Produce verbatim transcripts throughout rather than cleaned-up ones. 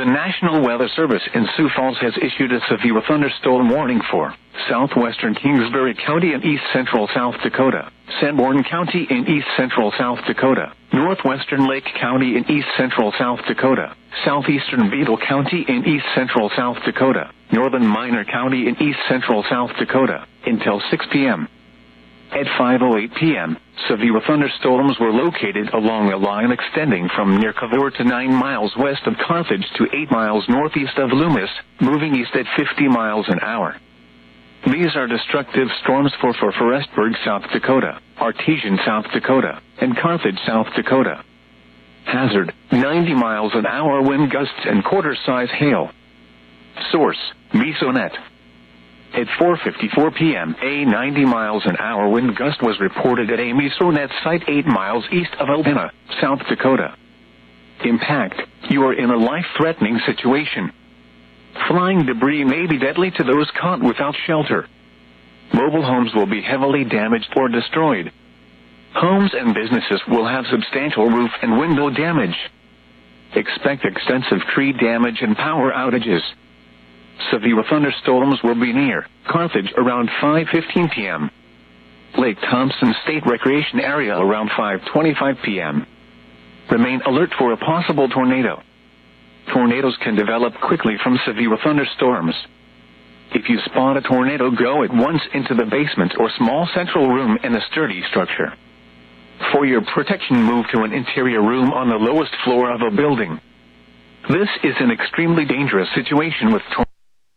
The National Weather Service in Sioux Falls has issued a severe thunderstorm warning for southwestern Kingsbury County in east central South Dakota, Sanborn County in east central South Dakota, northwestern Lake County in east central South Dakota, southeastern Beadle County in east central South Dakota, northern Minor County in east central South Dakota, until six p.m. At five oh eight p.m., severe thunderstorms were located along a line extending from near Cavour to nine miles west of Carthage to eight miles northeast of Loomis, moving east at fifty miles an hour. These are destructive storms for, for Forestburg, South Dakota, Artesian, South Dakota, and Carthage, South Dakota. Hazard, ninety miles an hour wind gusts and quarter-size hail. Source, Mesonet. At four fifty-four p.m., a ninety miles an hour wind gust was reported at a Mesonet site eight miles east of Aldena, South Dakota. Impact, you are in a life-threatening situation. Flying debris may be deadly to those caught without shelter. Mobile homes will be heavily damaged or destroyed. Homes and businesses will have substantial roof and window damage. Expect extensive tree damage and power outages. Severe thunderstorms will be near Carthage around five fifteen p.m. Lake Thompson State Recreation Area around five twenty-five p.m. Remain alert for a possible tornado. Tornadoes can develop quickly from severe thunderstorms. If you spot a tornado, go at once into the basement or small central room in a sturdy structure. For your protection, move to an interior room on the lowest floor of a building. This is an extremely dangerous situation with tornadoes.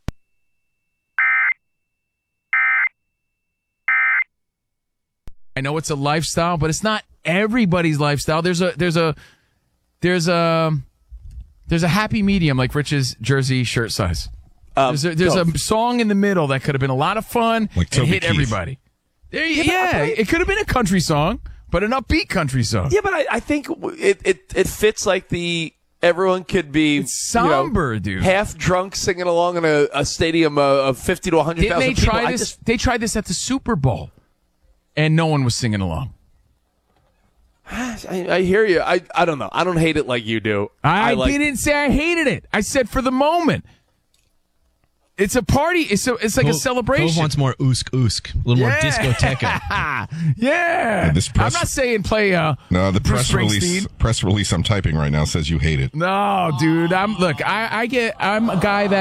I know it's a lifestyle, but it's not everybody's lifestyle. There's a there's a there's a there's a happy medium like Rich's jersey shirt size. Um, there's a, there's no. a song in the middle that could have been a lot of fun like and hit Keith. everybody. There, yeah, yeah it could have been a country song, but an upbeat country song. Yeah, but I, I think it, it it fits like the everyone could be it's somber, you know, dude. Half drunk singing along in a, a stadium of, of fifty to one hundred thousand people. Try this, just, they tried this at the Super Bowl, and no one was singing along. I, I hear you. I I don't know. I don't hate it like you do. I, I like, didn't say I hated it. I said for the moment. It's a party. It's a, it's like Cove, a celebration. Cove wants more oosk oosk, a little yeah. more discoteca. yeah. yeah this press, I'm not saying play. Uh, no, the Bruce press release. Press release I'm typing right now says you hate it. No, dude. I'm look. I, I get. I'm a guy that.